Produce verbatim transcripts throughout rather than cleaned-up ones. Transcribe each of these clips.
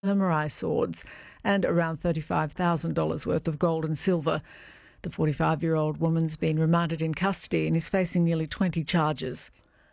samurai swords and around thirty-five thousand dollars worth of gold and silver. The forty-five-year-old woman's been remanded in custody and is facing nearly twenty charges.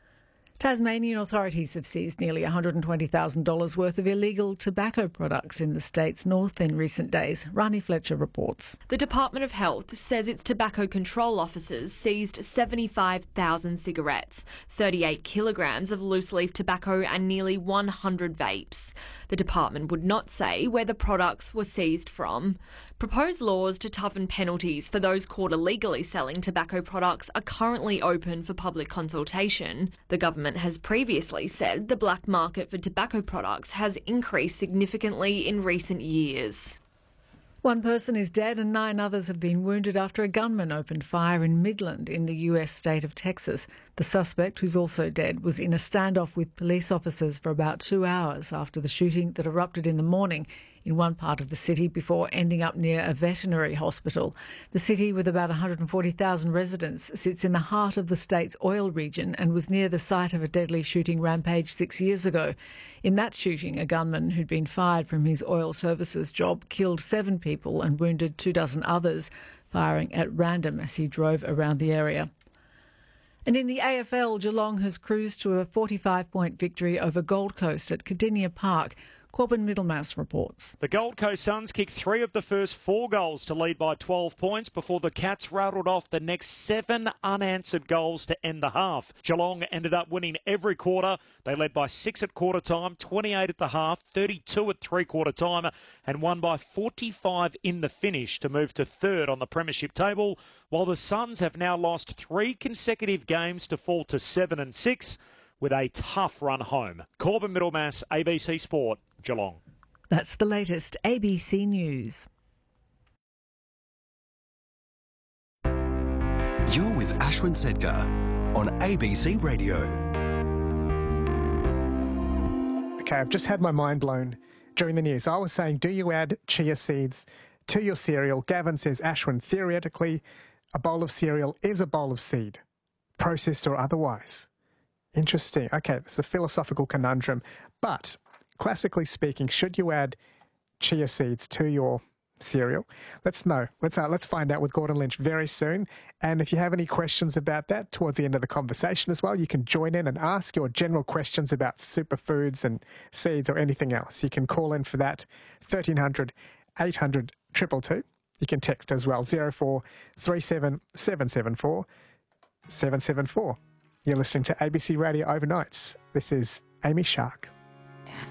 Tasmanian authorities have seized nearly one hundred twenty thousand dollars worth of illegal tobacco products in the state's north in recent days. Rani Fletcher reports. The Department of Health says its tobacco control officers seized seventy-five thousand cigarettes, thirty-eight kilograms of loose-leaf tobacco and nearly one hundred vapes. The department would not say where the products were seized from. Proposed laws to toughen penalties for those caught illegally selling tobacco products are currently open for public consultation. The government has previously said the black market for tobacco products has increased significantly in recent years. One person is dead and nine others have been wounded after a gunman opened fire in Midland in the U S state of Texas. The suspect, who's also dead, was in a standoff with police officers for about two hours after the shooting that erupted in the morning in one part of the city before ending up near a veterinary hospital. The city, with about one hundred forty thousand residents, sits in the heart of the state's oil region and was near the site of a deadly shooting rampage six years ago. In that shooting, a gunman who'd been fired from his oil services job killed seven people and wounded two dozen others, firing at random as he drove around the area. And in the A F L, Geelong has cruised to a forty-five point victory over Gold Coast at Cardinia Park. Corbin Middlemass reports. The Gold Coast Suns kicked three of the first four goals to lead by twelve points before the Cats rattled off the next seven unanswered goals to end the half. Geelong ended up winning every quarter. They led by six at quarter time, twenty-eight at the half, thirty-two at three-quarter time, and won by forty-five in the finish to move to third on the premiership table, while the Suns have now lost three consecutive games to fall to seven and six with a tough run home. Corbin Middlemass, A B C Sport, Geelong. That's the latest A B C News. You're with Ashwin Sedgar on A B C Radio. Okay, I've just had my mind blown during the news. I was saying, do you add chia seeds to your cereal? Gavin says, Ashwin, theoretically, a bowl of cereal is a bowl of seed, processed or otherwise. Interesting. Okay, it's a philosophical conundrum. But classically speaking, should you add chia seeds to your cereal? Let's know. Let's uh, let's find out with Gordon Lynch very soon. And if you have any questions about that towards the end of the conversation as well, you can join in and ask your general questions about superfoods and seeds or anything else. You can call in for that, thirteen hundred, eight hundred, two two two. You can text as well, zero four three seven, seven seven four, seven seven four. You're listening to A B C Radio Overnights. This is Amy Shark.